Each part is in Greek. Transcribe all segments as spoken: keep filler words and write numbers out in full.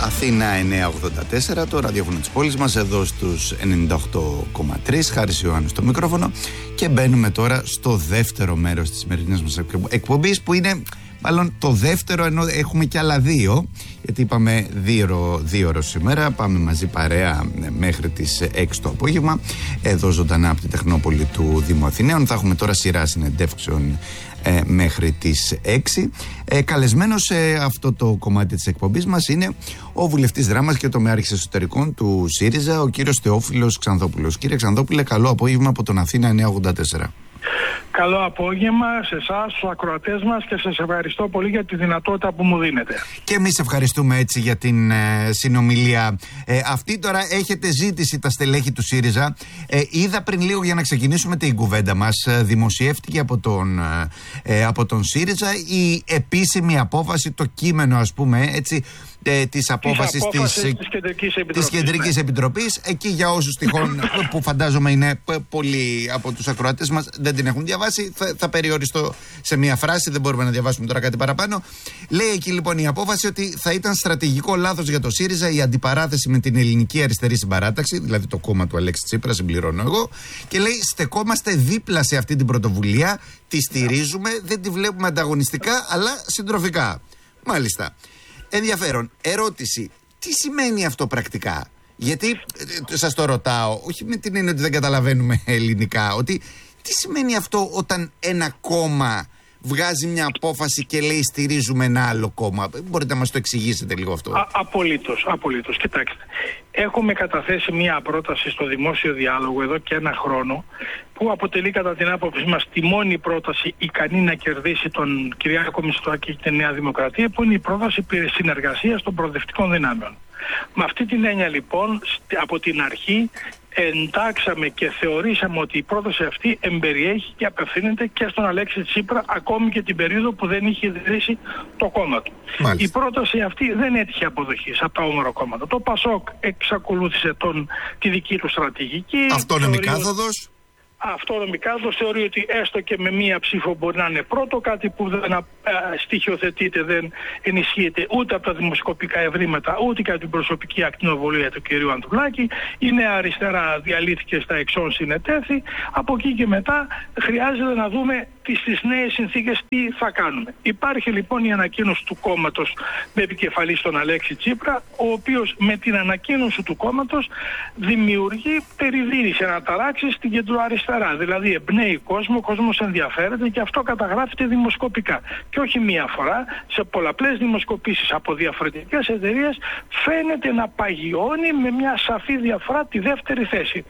Αθήνα εννιακόσια ογδόντα τέσσερα, το ραδιόφωνο της πόλης μας, εδώ στους ενενήντα οκτώ κόμμα τρία. Χάρης Ιωάννου στο μικρόφωνο. Και μπαίνουμε τώρα στο δεύτερο μέρος της σημερινής μας εκπομπής, που είναι μάλλον το δεύτερο, ενώ έχουμε και άλλα δύο. Γιατί είπαμε δύο, δύο ώρες σήμερα. Πάμε μαζί παρέα μέχρι τις έξι το απόγευμα, εδώ ζωντανά από την Τεχνόπολη του Δήμου Αθηναίων. Θα έχουμε τώρα σειρά συνεντεύξεων ε, μέχρι τις έξι. Ε, καλεσμένος σε αυτό το κομμάτι της εκπομπής μας είναι ο βουλευτής Δράμας και τομεάρχης εσωτερικών του ΣΥΡΙΖΑ, ο κύριος Θεόφιλος Ξανθόπουλος. Κύριε Ξανθόπουλε, καλό απόγευμα από τον Αθήνα εννιακόσια ογδόντα τέσσερα. Καλό απόγευμα σε εσάς, στους ακροατές μας, και σας ευχαριστώ πολύ για τη δυνατότητα που μου δίνετε. Και εμείς ευχαριστούμε έτσι για την ε, συνομιλία ε, αυτή. Τώρα έχετε ζήτηση τα στελέχη του ΣΥΡΙΖΑ. Ε, είδα πριν λίγο, για να ξεκινήσουμε την κουβέντα μας, ε, δημοσιεύτηκε από τον, ε, από τον ΣΥΡΙΖΑ η επίσημη απόφαση, το κείμενο ας πούμε έτσι, Ε, της απόφασης της, της, της Κεντρικής Επιτροπής, της Κεντρικής ναι. Επιτροπής. Εκεί, για όσους τυχόν που φαντάζομαι είναι πολλοί από τους ακροατές μας δεν την έχουν διαβάσει, θα, θα περιοριστώ σε μια φράση, δεν μπορούμε να διαβάσουμε τώρα κάτι παραπάνω. Λέει εκεί λοιπόν η απόφαση ότι θα ήταν στρατηγικό λάθος για το ΣΥΡΙΖΑ η αντιπαράθεση με την Ελληνική Αριστερή Συμπαράταξη, δηλαδή το κόμμα του Αλέξη Τσίπρα, συμπληρώνω εγώ, και λέει στεκόμαστε δίπλα σε αυτή την πρωτοβουλία, τη στηρίζουμε, δεν τη βλέπουμε ανταγωνιστικά αλλά συντροφικά. Μάλιστα. Ενδιαφέρον. Ερώτηση. Τι σημαίνει αυτό πρακτικά? Γιατί ε, σας το ρωτάω, όχι με την έννοια ότι δεν καταλαβαίνουμε ελληνικά, ότι τι σημαίνει αυτό όταν ένα κόμμα βγάζει μια απόφαση και λέει στηρίζουμε ένα άλλο κόμμα? Μπορείτε να μας το εξηγήσετε λίγο αυτό? Α, απολύτως, απολύτως. Κοιτάξτε, έχουμε καταθέσει μια πρόταση στο δημόσιο διάλογο εδώ και ένα χρόνο, που αποτελεί κατά την άποψή μας τη μόνη πρόταση ικανή να κερδίσει τον Κυριάκο Μητσοτάκη και τη Νέα Δημοκρατία, που είναι η πρόταση περί συνεργασίας των προοδευτικών δυνάμεων. Με αυτή την έννοια λοιπόν, από την αρχή εντάξαμε και θεωρήσαμε ότι η πρόταση αυτή εμπεριέχει και απευθύνεται και στον Αλέξη Τσίπρα, ακόμη και την περίοδο που δεν είχε ιδρύσει το κόμμα του. Μάλιστα. Η πρόταση αυτή δεν έτυχε αποδοχής από τα όμορα κόμματα. Το ΠΑΣΟΚ εξακολούθησε τον, τη δική του στρατηγική. Αυτόνομη κάθοδος. Αυτόνομη κάθοδος, θεωρεί ότι έστω και με μία ψήφο μπορεί να είναι πρώτο, κάτι που δεν α, α, στοιχειοθετείται, δεν ενισχύεται ούτε από τα δημοσκοπικά ευρήματα, ούτε και από την προσωπική ακτινοβολία του κυρίου Ανδρουλάκη. Η Νέα Αριστερά διαλύθηκε στα εξών συνετέθη. Από εκεί και μετά χρειάζεται να δούμε τις, τις νέες συνθήκες τι θα κάνουμε. Υπάρχει λοιπόν η ανακοίνωση του κόμματος με επικεφαλή στον Αλέξη Τσίπρα, ο οποίος με την ανακοίνωση του κόμματος δημιουργεί περιδίνηση, αναταράξει στην κεντροαριστερά. Δηλαδή εμπνέει κόσμο, ο κόσμος ενδιαφέρεται και αυτό καταγράφεται δημοσκοπικά. Και όχι μία φορά, σε πολλαπλές δημοσκοπήσεις από διαφορετικές εταιρείες φαίνεται να παγιώνει με μια σαφή διαφορά τη δεύτερη θέση.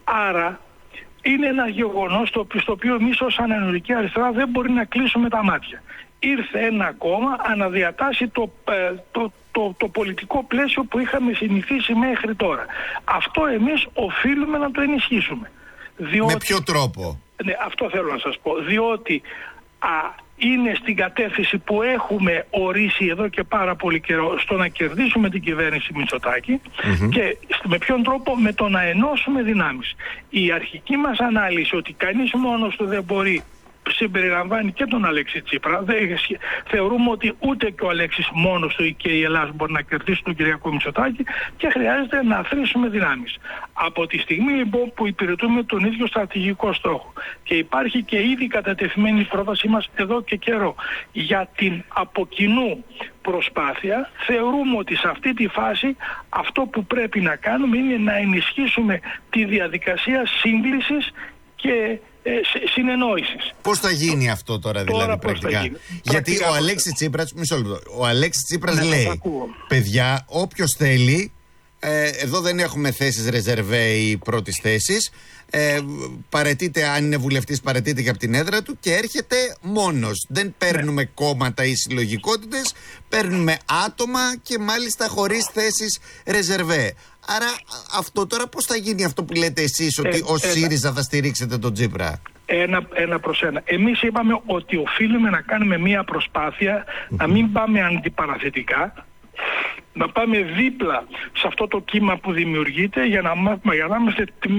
Άρα είναι ένα γεγονός το οποίο εμείς ως Ανανεωτική Αριστερά δεν μπορεί να κλείσουμε τα μάτια. Ήρθε ένα κόμμα, αναδιατάσσει το, το, το, το πολιτικό πλαίσιο που είχαμε συνηθίσει μέχρι τώρα. Αυτό εμείς οφείλουμε να το ενισχύσουμε. Διότι, με ποιο τρόπο? Ναι, αυτό θέλω να σας πω. Διότι α, είναι στην κατεύθυνση που έχουμε ορίσει εδώ και πάρα πολύ καιρό, στο να κερδίσουμε την κυβέρνηση Μητσοτάκη. Mm-hmm. Και με ποιον τρόπο? Με το να ενώσουμε δυνάμεις. Η αρχική μας ανάλυση ότι κανείς μόνος του δεν μπορεί, συμπεριλαμβάνει και τον Αλέξη Τσίπρα. Θεωρούμε ότι ούτε και ο Αλέξης μόνος του και η Ελλάδα μπορεί να κερδίσει τον Κυριάκο Μητσοτάκη και χρειάζεται να αθροίσουμε δυνάμεις. Από τη στιγμή λοιπόν που υπηρετούμε τον ίδιο στρατηγικό στόχο και υπάρχει και ήδη κατατεθειμένη πρότασή μας εδώ και καιρό για την από κοινού προσπάθεια, θεωρούμε ότι σε αυτή τη φάση αυτό που πρέπει να κάνουμε είναι να ενισχύσουμε τη διαδικασία σύγκλησης και Ε, συνεννόησης. Πώς θα γίνει αυτό τώρα, δηλαδή, τώρα πρακτικά? Γιατί πρακτικά, ο Αλέξης Τσίπρας, μισό λεπτό, ο Αλέξης Τσίπρας ναι, λέει, παιδιά, όποιος θέλει, ε, εδώ δεν έχουμε θέσεις ρεζερβέ ή πρώτης θέσης, ε, παραιτείται, αν είναι βουλευτής παραιτείται και από την έδρα του και έρχεται μόνος. Δεν παίρνουμε ναι. κόμματα ή συλλογικότητες, παίρνουμε άτομα και μάλιστα χωρίς θέσεις ρεζερβέ. Άρα αυτό τώρα πώς θα γίνει, αυτό που λέτε εσείς, ότι ε, ως ΣΥΡΙΖΑ θα στηρίξετε τον Τσίπρα? Ένα, ένα προς ένα. Εμείς είπαμε ότι οφείλουμε να κάνουμε μία προσπάθεια, mm-hmm. να μην πάμε αντιπαραθετικά, να πάμε δίπλα σε αυτό το κύμα που δημιουργείται για να, για να είμαστε τμήμα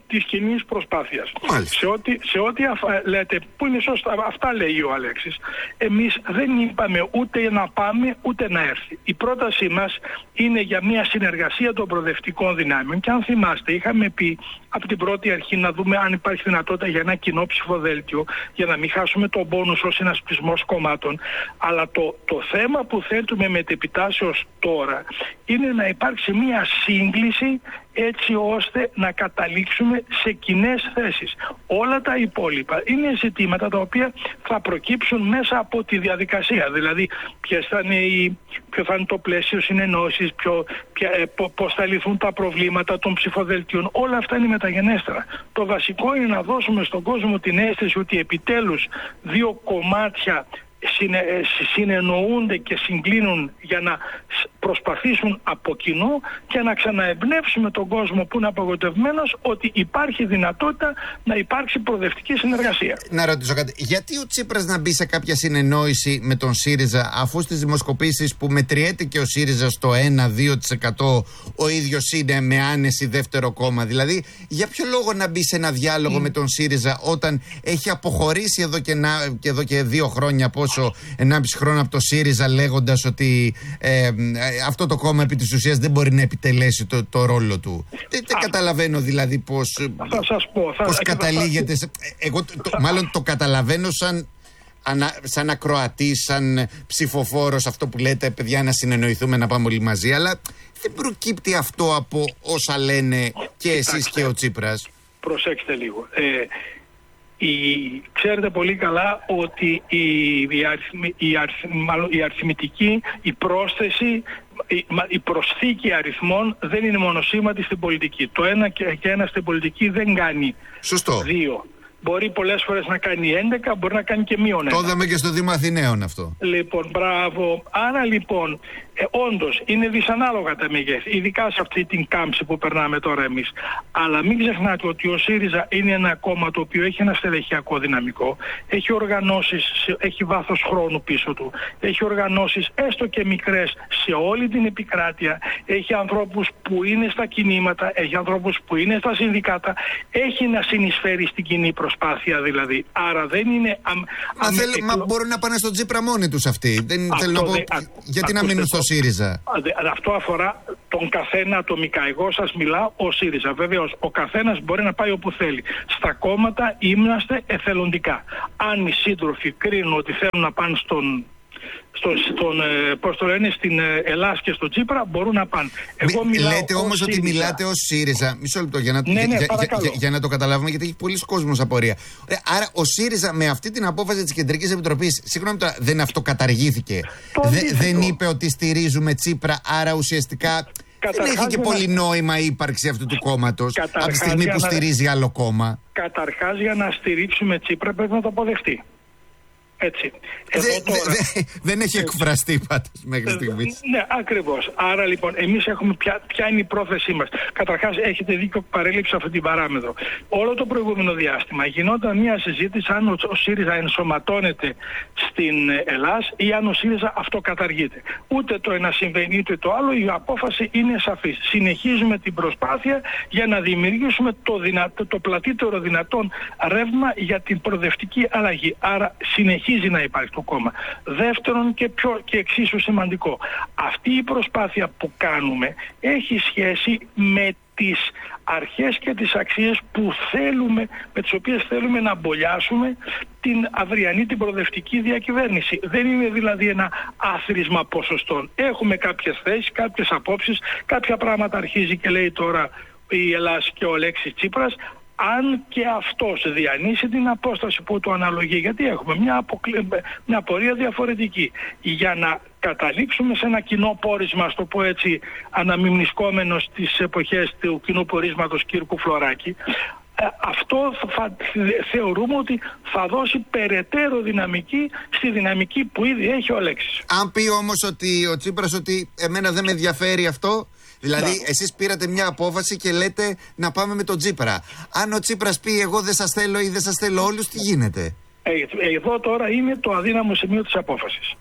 της κοινής προσπάθειας. Μάλιστα. Σε ό,τι, σε ό,τι αφα, λέτε, που είναι σωστά, αυτά λέει ο Αλέξης, εμείς δεν είπαμε ούτε να πάμε ούτε να έρθει. Η πρότασή μας είναι για μια συνεργασία των προοδευτικών δυνάμεων και αν θυμάστε είχαμε πει από την πρώτη αρχή να δούμε αν υπάρχει δυνατότητα για ένα κοινό ψηφοδέλτιο για να μην χάσουμε τον πόνους ως συνασπισμός κομμάτων, αλλά το, το θέμα που θέτουμε μετεπιτάσεως τώρα είναι να υπάρξει μια σύγκληση έτσι ώστε να καταλήξουμε σε κοινές θέσεις. Όλα τα υπόλοιπα είναι ζητήματα τα οποία θα προκύψουν μέσα από τη διαδικασία. Δηλαδή, ποιες θα είναι οι, ποιο θα είναι το πλαίσιο συνεννόησης, ποιο, ποια, ε, πώς θα λυθούν τα προβλήματα των ψηφοδελτίων. Όλα αυτά είναι μεταγενέστερα. Το βασικό είναι να δώσουμε στον κόσμο την αίσθηση ότι επιτέλους δύο κομμάτια Συνε, συνεννοούνται και συγκλίνουν για να προσπαθήσουν από κοινού και να ξαναεμπνεύσουμε τον κόσμο που είναι απογοητευμένος ότι υπάρχει δυνατότητα να υπάρξει προοδευτική συνεργασία. Να ρωτήσω κάτι. Γιατί ο Τσίπρας να μπει σε κάποια συνεννόηση με τον ΣΥΡΙΖΑ, αφού στις δημοσκοπήσεις που μετριέται και ο ΣΥΡΙΖΑ στο ένα με δύο τοις εκατό ο ίδιος είναι με άνεση δεύτερο κόμμα? Δηλαδή, για ποιο λόγο να μπει σε ένα διάλογο mm. με τον ΣΥΡΙΖΑ όταν έχει αποχωρήσει εδώ και, να, και, εδώ και δύο χρόνια πόσο, ενάμιση χρόνο από το ΣΥΡΙΖΑ, λέγοντας ότι ε, ε, αυτό το κόμμα επί της ουσίας δεν μπορεί να επιτελέσει το, το ρόλο του. Δεν, δεν καταλαβαίνω δηλαδή πώς, θα σας πω, θα, πώς καταλήγεται. Θα... Εγώ το, το, μάλλον το καταλαβαίνω σαν, ανα, σαν ακροατή, σαν ψηφοφόρος, αυτό που λέτε, παιδιά, να συνεννοηθούμε, να πάμε όλοι μαζί, αλλά δεν προκύπτει αυτό από όσα λένε και εσείς και ο Τσίπρας? Προσέξτε λίγο. Ε, Η, ξέρετε πολύ καλά ότι η, η, αριθμη, η, αριθμη, μάλλον η αριθμητική, η πρόσθεση, η, η προσθήκη αριθμών δεν είναι μονοσήμαντη στην πολιτική. Το ένα και, και ένα στην πολιτική δεν κάνει Σωστό. δύο. Μπορεί πολλές φορές να κάνει έντεκα, μπορεί να κάνει και μείον ένα. Το είδαμε και στο Δήμο Αθηναίων αυτό. Λοιπόν, μπράβο. Άρα λοιπόν, ε, όντως είναι δυσανάλογα τα μεγέθη, ειδικά σε αυτή την κάμψη που περνάμε τώρα εμείς. Αλλά μην ξεχνάτε ότι ο ΣΥΡΙΖΑ είναι ένα κόμμα το οποίο έχει ένα στελεχειακό δυναμικό, έχει οργανώσεις, έχει βάθος χρόνου πίσω του, έχει οργανώσεις έστω και μικρές σε όλη την επικράτεια, έχει ανθρώπους που είναι στα κινήματα, έχει ανθρώπους που είναι στα συνδικάτα, έχει να συνεισφέρει στην κοινή προσπάθεια δηλαδή. Άρα δεν είναι... Αμ, μα, θέλ, εκλο... μα μπορούν να πάνε στον Τσίπρα μόνοι τους αυτοί. Δεν θέλω να πω, δε, α, γιατί να μείνουν στο ΣΥΡΙΖΑ? Αυτό αφορά τον καθένα ατομικά. Εγώ σας μιλάω ο ΣΥΡΙΖΑ. Βέβαιως ο καθένας μπορεί να πάει όπου θέλει. Στα κόμματα είμαστε εθελοντικά. Αν οι σύντροφοι κρίνουν ότι θέλουν να πάνε στον... Στον, στον, πώς το λένε, στην Ελλάδα και στο Τσίπρα, μπορούν να πάνε. Εγώ Μη, λέτε όμως ότι μιλάτε ως ΣΥΡΙΖΑ. Μισό λεπτό για να, ναι, ναι, για, για, για, για να το καταλάβουμε, γιατί έχει πολλοί κόσμος απορία. Άρα ο ΣΥΡΙΖΑ με αυτή την απόφαση της Κεντρικής Επιτροπής, συγγνώμη τώρα, δεν αυτοκαταργήθηκε? Δε, δεν είπε ότι στηρίζουμε Τσίπρα, άρα ουσιαστικά καταρχάς δεν έχει και πολύ να... νόημα η ύπαρξη αυτού του κόμματος από τη στιγμή που να... στηρίζει άλλο κόμμα. Καταρχάς, για να στηρίξουμε Τσίπρα πρέπει να το αποδεχτεί. Έτσι. Δε, τώρα... δε, δεν έχει εκφραστεί πάντως μέχρι στιγμής. Ναι, ακριβώς. Άρα λοιπόν εμείς έχουμε ποια, ποια είναι η πρόθεσή μας. Καταρχάς έχετε δίκιο που παρέλειψε αυτή την παράμετρο. Όλο το προηγούμενο διάστημα γινόταν μια συζήτηση αν ο, ο ΣΥΡΙΖΑ ενσωματώνεται στην Ελλάδα ή αν ο ΣΥΡΙΖΑ αυτοκαταργείται. Ούτε το ένα συμβαίνει ούτε το άλλο. Η απόφαση είναι σαφής. Συνεχίζουμε την προσπάθεια για να δημιουργήσουμε το, δυνατό, το πλατύτερο δυνατόν ρεύμα για την προοδευτική αλλαγή. Άρα συνεχίζουμε να υπάρχει το κόμμα. Δεύτερον και, πιο, και εξίσου σημαντικό, αυτή η προσπάθεια που κάνουμε έχει σχέση με τις αρχές και τις αξίες που θέλουμε, με τις οποίες θέλουμε να μπολιάσουμε την αυριανή, την προοδευτική διακυβέρνηση. Δεν είναι δηλαδή ένα άθροισμα ποσοστών. Έχουμε κάποιες θέσεις, κάποιες απόψεις, κάποια πράγματα αρχίζει και λέει τώρα η Ελλάδα και ο Αλέξης Τσίπρας, αν και αυτός διανύσει την απόσταση που του αναλογεί, γιατί έχουμε μια, αποκλει... μια πορεία διαφορετική. Για να καταλήξουμε σε ένα κοινό πόρισμα, στο πω έτσι, αναμιμνισκόμενο στις εποχές του κοινού πορίσματος Κύρκου Φλωράκη, αυτό θα, θεωρούμε ότι θα δώσει περαιτέρω δυναμική στη δυναμική που ήδη έχει ο Αλέξης. Αν πει όμως ότι ο Τσίπρας ότι εμένα δεν με ενδιαφέρει αυτό, δηλαδή να. εσείς πήρατε μια απόφαση και λέτε να πάμε με τον Τσίπρα. Αν ο Τσίπρας πει εγώ δεν σας θέλω ή δεν σας θέλω όλους, τι γίνεται? Ε, εδώ τώρα είναι το αδύναμο σημείο της απόφασης.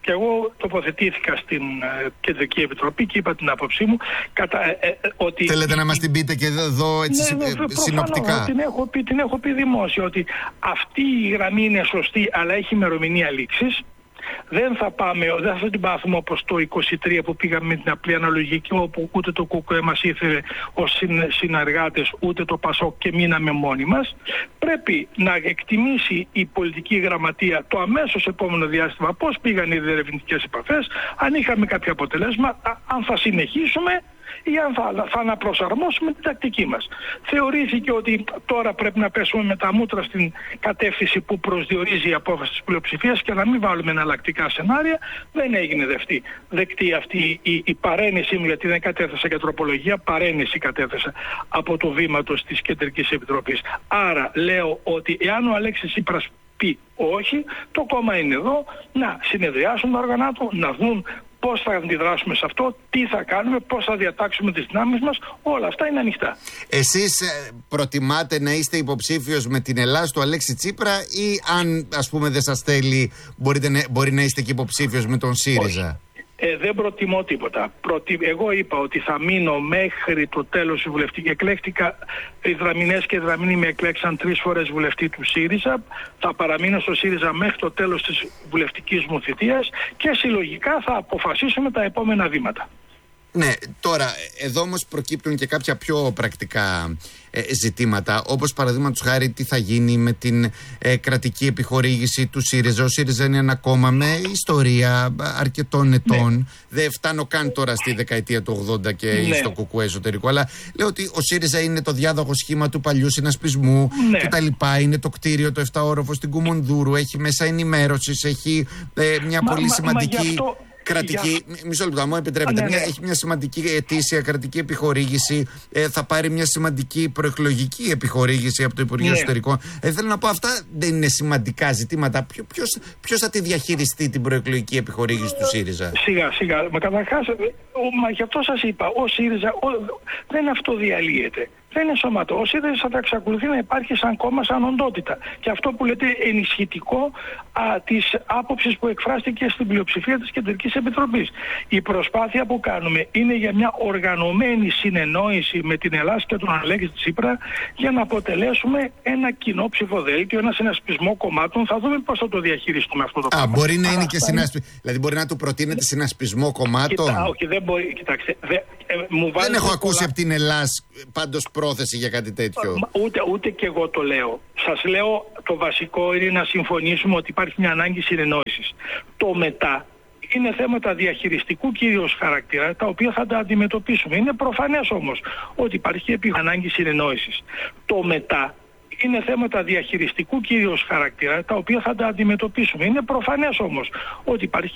Και εγώ τοποθετήθηκα στην ε, Κεντρική Επιτροπή και είπα την άποψή μου κατα, ε, ε, ότι... Θέλετε να μας την πείτε και εδώ έτσι ναι, ε, ε, συνοπτικά. Την έχω, πει, την έχω πει δημόσια ότι αυτή η γραμμή είναι σωστή αλλά έχει ημερομηνία λήξης. Δεν θα πάμε, δεν θα την πάθουμε όπως το είκοσι τρία που πήγαμε με την απλή αναλογική, όπου ούτε το ΚΚΕ μας ήθελε ως συνεργάτες ούτε το ΠΑΣΟΚ και μείναμε μόνοι μας. Πρέπει να εκτιμήσει η πολιτική γραμματεία το αμέσως επόμενο διάστημα πώς πήγαν οι διερευνητικές επαφές, αν είχαμε κάποιο αποτελέσμα, αν θα συνεχίσουμε ή αν θα, θα αναπροσαρμόσουμε την τακτική μας. Θεωρήθηκε ότι τώρα πρέπει να πέσουμε με τα μούτρα στην κατεύθυνση που προσδιορίζει η απόφαση της πλειοψηφίας και να μην βάλουμε εναλλακτικά σενάρια. Δεν έγινε δεκτή, δεκτή αυτή η, η παρένεση μου, γιατί δεν κατέθεσα και τροπολογία, παρένεση κατέθεσα από το βήματος της Κεντρικής Επιτροπής. Άρα λέω ότι εάν ο Αλέξης Τσίπρας πει όχι, το κόμμα είναι εδώ να συνεδριάσουν τα όργανα του, να δουν πώς θα αντιδράσουμε σε αυτό, τι θα κάνουμε, πώς θα διατάξουμε τις δυνάμεις μας, όλα αυτά είναι ανοιχτά. Εσείς προτιμάτε να είστε υποψήφιος με την Ελλάς του Αλέξη Τσίπρα ή αν ας πούμε δεν σας θέλει μπορείτε να, μπορεί να είστε και υποψήφιος με τον ΣΥΡΙΖΑ? Όχι. Ε, δεν προτιμώ τίποτα. Προτι... Εγώ είπα ότι θα μείνω μέχρι το τέλος του βουλευτή. Εκλέχτηκα, οι Δραμηνές και οι Δραμηνοί με εκλέξαν τρεις φορές βουλευτή του ΣΥΡΙΖΑ. Θα παραμείνω στο ΣΥΡΙΖΑ μέχρι το τέλος της βουλευτικής μου θητείας και συλλογικά θα αποφασίσουμε τα επόμενα βήματα. Ναι, τώρα εδώ όμως προκύπτουν και κάποια πιο πρακτικά ε, ζητήματα, όπως παραδείγματος χάρη τι θα γίνει με την ε, κρατική επιχορήγηση του ΣΥΡΙΖΑ. Ο ΣΥΡΙΖΑ είναι ένα κόμμα με ιστορία αρκετών ετών. Ναι. Δεν φτάνω καν τώρα στη δεκαετία του ογδόντα και ναι. στο ΚΚΕ εσωτερικό, αλλά λέω ότι ο ΣΥΡΙΖΑ είναι το διάδοχο σχήμα του παλιού συνασπισμού ναι. και τα λοιπά. Είναι το κτίριο, το εφτάόροφο στην Κουμουνδούρου, έχει μέσα ενημέρωσης, έχει ε, μια μα, πολύ μα, σημαντική... Μα κρατική, για... μισό λεπτό, μου επιτρέπετε. Α, ναι, ναι. Μια, έχει μια σημαντική ετήσια κρατική επιχορήγηση. Ε, θα πάρει μια σημαντική προεκλογική επιχορήγηση από το Υπουργείο ναι. Εσωτερικών. Ε, θέλω να πω, αυτά δεν είναι σημαντικά ζητήματα. Ποιος, ποιος θα τη διαχειριστεί την προεκλογική επιχορήγηση του ΣΥΡΙΖΑ? Σιγά, σιγά. Μα καταρχάς, μα γι' αυτό σας είπα, ο ΣΥΡΙΖΑ ο, δεν αυτοδιαλύεται. Δεν είναι σωματό. Ο ΣΥΡΙΖΑ θα εξακολουθεί να υπάρχει σαν κόμμα, σαν οντότητα. Και αυτό που λέτε ενισχυτικό της άποψης που εκφράστηκε στην πλειοψηφία της Κεντρικής Επιτροπής. Η προσπάθεια που κάνουμε είναι για μια οργανωμένη συνεννόηση με την Ελλάδα και τον Αλέξη Τσίπρα για να αποτελέσουμε ένα κοινό ψηφοδέλτιο, ένα συνασπισμό κομμάτων. Θα δούμε πώς θα το διαχειριστούμε αυτό το πράγμα. Α, μπορεί να είναι και συνασπισμό. Δηλαδή, μπορεί να του προτείνετε συνασπισμό κομμάτων. Κοιτά, όχι, δεν μπορεί. Κοιτάξτε, δε, ε, μου δεν έχω ακούσει πολλά... από την Ελλάδα πάντως πρόθεση για κάτι τέτοιο. Ούτε, ούτε και εγώ το λέω. Σας λέω, το βασικό είναι να συμφωνήσουμε ότι υπάρχει μια ανάγκη συνεννόησης. Το μετά είναι θέματα διαχειριστικού κυρίως χαρακτήρα, τα οποία θα τα αντιμετωπίσουμε. Είναι προφανές όμως ότι υπάρχει ανάγκη συνεννόησης. Το μετά είναι θέματα διαχειριστικού κυρίως χαρακτήρα, τα οποία θα τα αντιμετωπίσουμε. Είναι προφανές όμως ότι υπάρχει